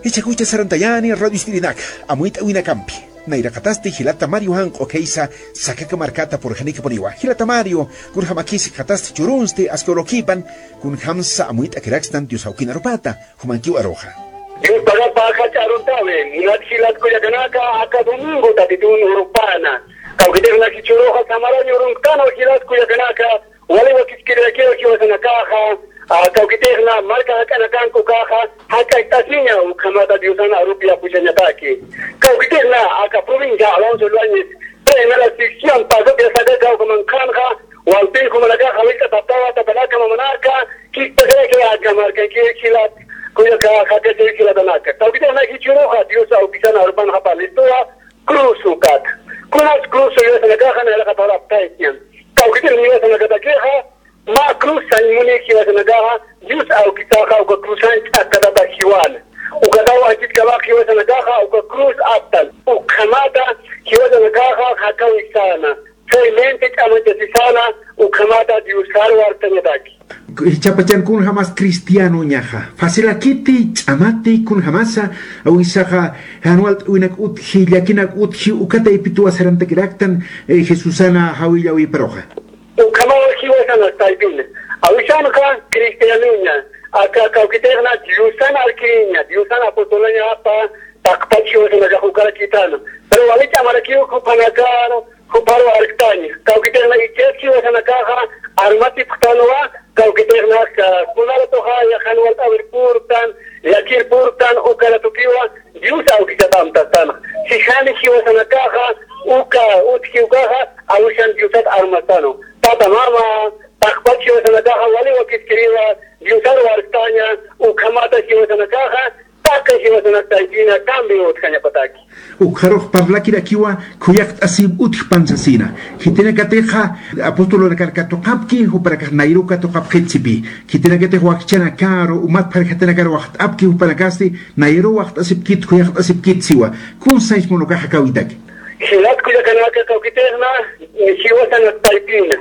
Ichakucha sarantayani radio istirinak, amuita uina campi. Naira kataste hilata Mario Hank okeisa sakaka marcata por Janica Poniwa. Hilata Mario, kun hamakisi kataste churunste askolokipan, kun hamsa amuita kirakstan diusaukina ropata, humankiu aroja. Dios paga paja charontabe, minat hilat kuyakanaka aka domingo tatitun urbana. Kaukiter na kichuroja samara nyorunkano hilat kuyakanaka, wale wakiskira kio kiwasanakaha. Kaukiterna marka hakanakan kukaha haka itasinya ukamata diusana arupia puchanyataki. Kaukiterna aka provincia Alonso Luanes tena la sección paso que sadaka kumankanga walpin kumalaka hawika tatawa tabalaka mamanaka kitagere ke aka marka ke kilat kuyaka haka ke kilat anaka. Kaukiterna kichuroha diusa upisana urban hapalistoa cruzukat. Kunas cruzo yosanaka hana la katala paitian. Kaukiterna yosanaka takeha ma cruzan muniki wa sanagaha jus au kitaka uka cruzan akada bakiwan ukadawa ajit kabaki wa sanagaha uka cruz aptal ukamata kiwa sanagaha hakawi sana felmente amante sana ukamata diusar wartanyadaki Chapachan kun hamas cristiano nyaha fasila kiti chamate kun hamasa au isaha hanualt uinak uthi yakinak uthi ukata ipitua saranta kiraktan Jesusana hawilla wi proja kama wakiweza taibin awishan ka kristianunya aka kaukiterna diusan alkinya diusan apostolanya hapa takpacho na jakukara kitana pero walita marakiu kupanakaro kuparo arktanya kaukiterna icheki wasana kaha armati ptanwa kaukiterna kunala toha ya khanwal awirpurtan yakir purtan ukala tukiwa diusa ukitatam tatana sishani kiwasana kaha uka utkiukaha awishan diusat armatano tata mama takpacho sanakaha wale wakiskiriwa diusar wartanya ukamata kiwa sanakaha taka kiwa sanaktajina kambi utkanya pataki ukharoj parlakira kiwa kuyakt asib utpansasina hitena kateja apostolo de karkatokapki huparaka nairu katokapkhitsipi hitena kate wakchana karo umat parkatena karo waqt apki huparakasti nairu waqt asib kit kuyakt asib kitsiwa kun sais monokaha kawitaki hilat kuyakanaka kawkiterna kiwa sanaktajina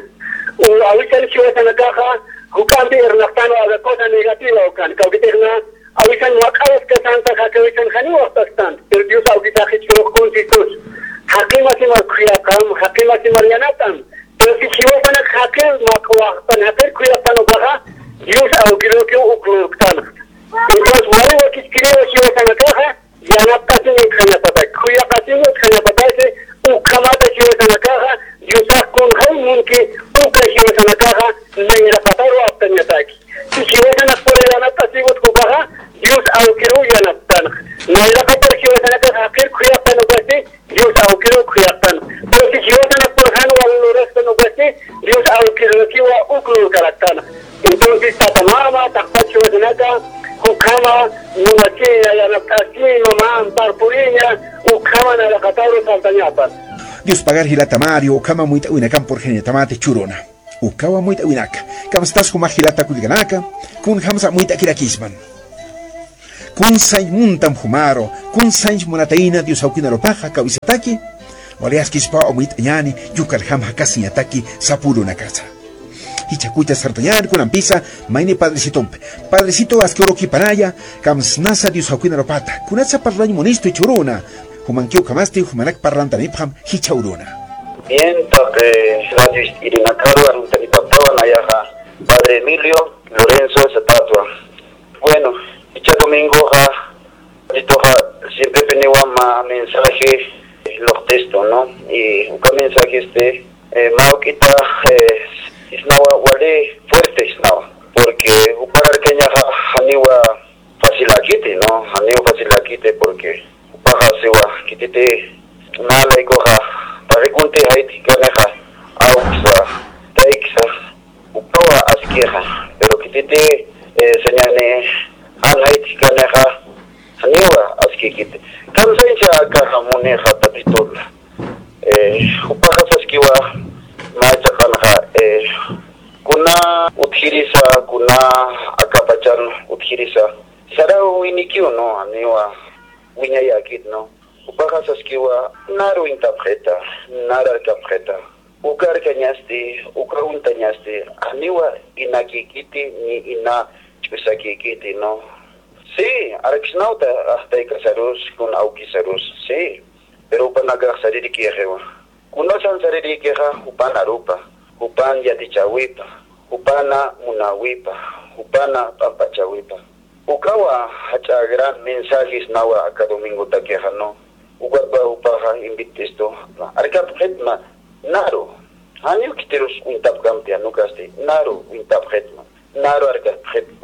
awisan kiwa sanakaha hukambi ernaktano aga cosa negativa ukan kawkiterna awisan wakaras kasanta kawisan khani waqtastan pero Dios awkita khichro kunsitus hakima sima khiyakam hakima sima yanatan pero si kiwa sanak hakel makwaqtan hakel kuyatan ubaha Dios awkiro ke ukluktan entonces wale wakiskiriwa kiwa sanakaha yanaptasin khanya patak kuyaqasin khanya patake ukamata kiwa sanakaha Dios kun hay munki uka kiwa sanakaha nayra pataro aptanyataki si kiwa sanak poleranaptasin utkubaha Dios awkiro yanaptan nayra patar kiwa sanakaha hakir kuyaqtan ubasi Dios awkiro kuyaqtan pero si kiwa sanak purhan walurastan ubasi Dios awkiro kiwa uklu karaktan entonces tatamama takpacho sanaka ukama numakia yanaptasin mamam parpurinya ukama na lakataro saltanyapan Dios pagar hilata Mario ukama muita uinakan por genetamate churona ukawa muita uinaka kam stas kuma hilata kudiganaka kun hamsa muita kirakisman kun sai muntam humaro kun sai munataina Dios aukina ropaja kawisataki waleas kispa o muita yani yukal hamha kasinyataki sapulu na casa Hichakucha sartañar con ampisa maine padrecito askeoroki panaya kamsnasa Dios aukina ropata kunatsa parlaño monisto y churona humankiu kamaste humanak parlanta nipham hichaurona bien radio irinakaru aruntanipaptawa nayaja padre Emilio Lorenzo Zapatua bueno este domingo siempre penewa mensaje los textos no y un mensaje maukita isnawa wale fuerte isnawa porque upar kenya haniwa facilakite no haniwa facilakite porque paja sewa kitete nala ikoha parekunte haiti kaneha auxa taiksa upawa askeha pero kitete señane an haiti kaneha haniwa askekite kansaincha kahamuneha tapitola upaja saskiwa macha kanha kuna uthirisa kuna akapachan uthirisa sara winikio no aniwa winya yakit no upaja saskiwa naru interpreta nara interpreta ukar kanyasti ukauntañasti aniwa inakikiti ni ina chusakikiti no Sí, arquisnauta hasta casarus con auquisarus, sí. Pero upanaga sariri quejewa. Kunosan sariri queja, upana rupa, upan yatichawipa, upana munawipa, upana pampachawipa. Ukawa hacha gran mensajes nawa acá domingo ta queja, no. Uguapa upaja invitisto. Arcap hetma, naro. Hanyo kiterus uintap kampia, no casti. Naro uintap hetma. Naro arcap hetma.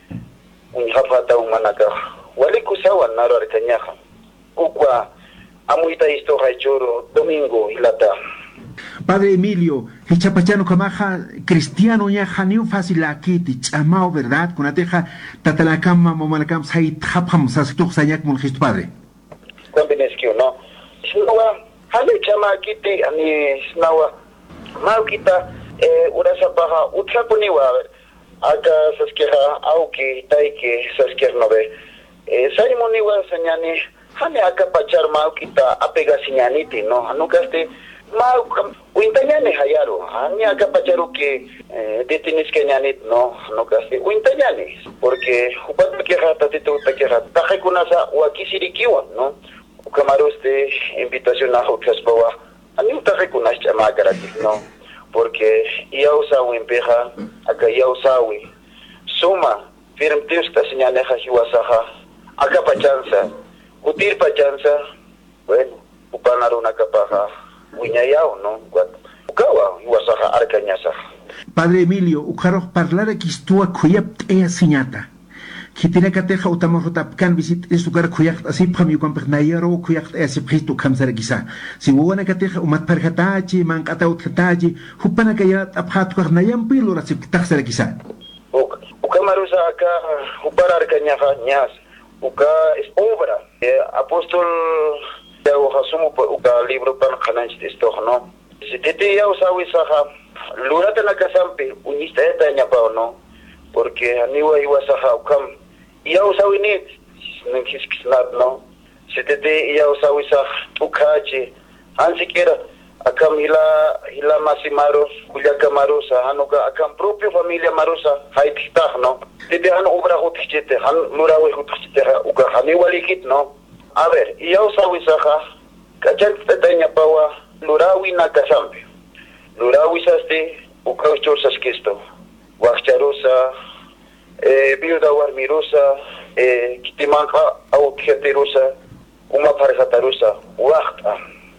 Unhafata umanaka. Wali kusawa naro arcanyaja. Ukwa amuita isto haichoro domingo hilata. Padre Emilio, Hichapachano Camaja, cristiano ya janiu fácil aquí, chamao, ¿verdad? Con ateja, tatalacama, momalacam, sait, hapam, sastuk, sayak, monjist padre. Combineskio, no. Snawa, hale chama kiti, ani snawa, maukita, urasapaha, utrapuniwa, aka saskeha, auki, taiki, saskernove. Saimoniwa, señani, hane aka pachar maukita, apega señaniti, no, anukaste. Uintanyane hayaro, ani akapacharu que detinis kenyanit no casi uintanyane, porque upata que rata tito que rata tajekunasa o aquí sirikiwa, no, ukamaruste invitación a otras bawa, ani utajekunas chama gratis, no, porque yausa o empeja, acá yausawi, suma, firmtius ta señane hajiwasaha, akapachanza, utir pachanza, bueno, upanaruna kapaja. Uñayao, ¿no? Ukawa, Iwasaja, Arcañasa. Padre Emilio, Ucaro parlar aquí estua kuyap ea siñata. Que tiene que teja utamorotap can visit es lugar kuyak así pami compagnayero kuyak ese pristo kamsar quizá. Si huana que teja umat parjatachi, mancata utatachi, hupana que ya aphat kuarnayam pilo la siptaxar quizá. Ukamarusa acá, upara Arcañaja, ñas. Uka es obra. Apóstol Hasumo uka libro pan kananch esto no si te ya usawi saha lurata na kasampe unista eta nyapao no porque aniwa iwa saha ukam ya usawi nit nangkiskisnat no si te ya usawi sah ukachi ansiquiera akam hila masimaros kulyaka marusa hanuka akam propio familia marusa haititah no tete han obra hutichete han lurawi hutichete uka haniwa likit no. A ver, ya usawi saha, kachan tetanya pawa, lurawi na kasampi. Lurawi saste, ukauchor saskisto. Wakcharusa, viuda warmirusa, kitimanka au kiatirusa, uma parjatarusa, wakta,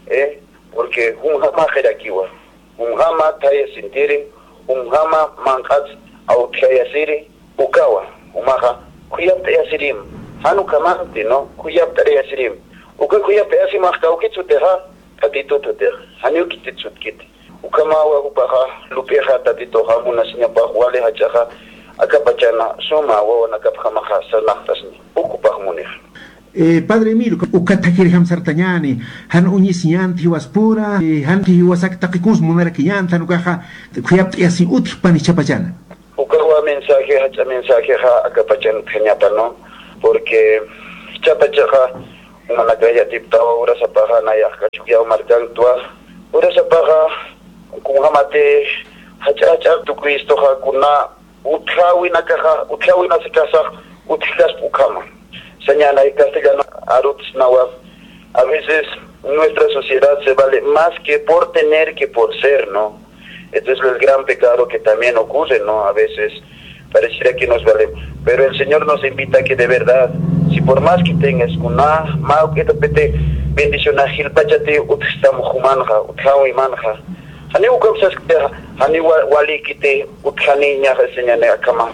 porque hama jerakiwa, hama taya sintiri, hama mankat au taya siri, ukawa, umaha, kuyam taya sirim. Hanu kamante no kuyap tarea sirim uka kuyap asi mahkau kitsuteha tatito tuter hanu kitsutkit ukamawa upaha lupeha tatito hamuna sinya bahwale hajaha akapachana soma wa nakapkhamaha sanahtasni ukupahmunir. Padre Emilio, ukatakir hamsartañani, han uñisiñanti waspura, han tiwasak takikus monarquianta, nukaja, kuyap asi utipani chapachana. Ukawa mensaje ha akapachan peñapano. Porque chapachaja manakaya tiptawa ura sapaja nayaka chukiao marcantua ura sapaja kunhamate hacha tukristo ha kuna uthawi na sekasa uthikas ukama señala y castellano aruts nawa. A veces nuestra sociedad se vale más que por tener que por ser, ¿no? Este es el gran pecado que también ocurre, ¿no? A veces pareciera que nos vale, pero el Señor nos invita a que de verdad, si por más que tengas una mau que te pete bendición a Gilpachate, utstamo humanja, uthawi manja, hani ukapsas que hani wali kite uthani nya señane akama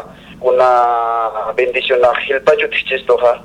una bendición a Gilpachuchistoja,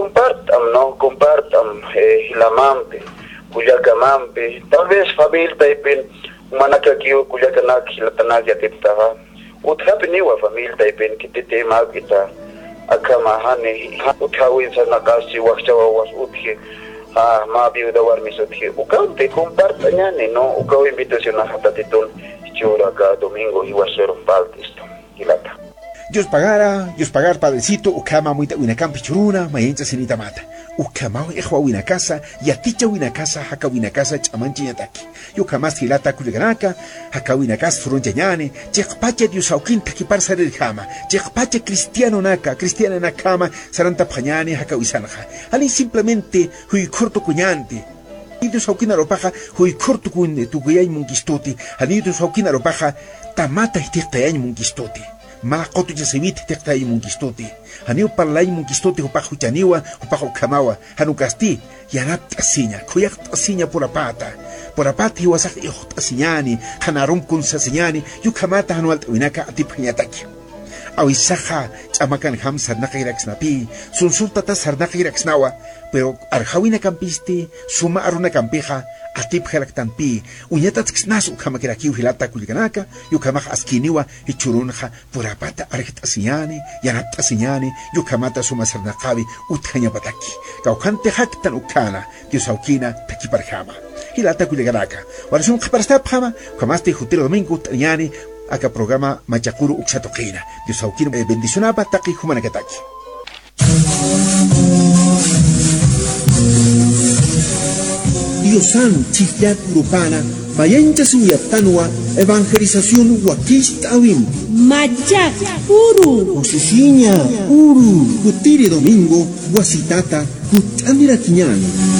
compartam hilamampe, kuyakamampe, tal vez fabil taipen manakakio kuyakanak hilatanak yatiptaha. Uthapiniwa famil taipen kitite magita akama hani uthawin sa nakasi wakchawa was uthi ma biuda warmis uthi ukante comparta ñane no ukaw invitación a hatatitun chura ka domingo iwasero baltisto kilata Dios pagar, padrecito, ukama muita una campi churuna, mayencha sinita mata. ukamao ikhwa wina casa yaticha wina casa haka wina casa chamanchi yataki yo kamas hilata kuliganaka haka wina casa fronja nyane chekpache dios aukin takipar sarir kama chekpache cristiano naka cristiana nakama saranta panyane haka wisanaja ali simplemente hui corto kunyante Dios aukin aropaja hui corto kun tukuyay mungistoti ali Dios aukin aropaja tamata hitikta mungistoti ma qotu jasewit tektai mungistoti haniu parlay mungistoti upahu chaniwa upahu kamawa hanu kasti yanap asinya kuyak asinya por apata hiwasak ihot asinyani hanarum kun sasinyani yukamata hanu alt winaka atipanyataki awisaha chamakan ham sarnaqirax napi sunsulta ta sarnaqirax nawa pero arjawina campiste suma aruna campeja atip pi uñeta tsnas ukamakiraki hilata kuliganaka yukamah askiniwa ichurunja purapata arjit asinyani yanat asinyani yukamata suma sarnaqabi utkanya bataki kaukante haktan ukana yusaukina takiparjama hilata kuliganaka warasum khaparsta phama kamaste hutil domingo tanyani aka programa machakuru uksatokina yusaukina bendicionaba taki humanakataki Diosan chiflat urupana mayancha suyaptanwa evangelización wakist awim Machak uru Osesiña uru Kutiri domingo wasitata kutamira kiñani